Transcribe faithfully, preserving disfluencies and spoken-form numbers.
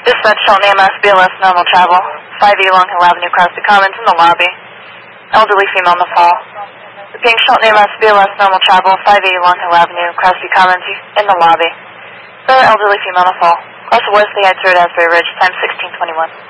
Dispatch Shelton E M S, B L S, normal travel. five E Long Hill Avenue, across the Commons in the lobby. Elderly female on the fall. Repeating Shelton E M S, B L S, normal travel. five E Long Hill Avenue, across the Commons in the lobby. For elderly female on the fall. Russell Wesley, I'd through at Asbury Ridge, time sixteen twenty-one.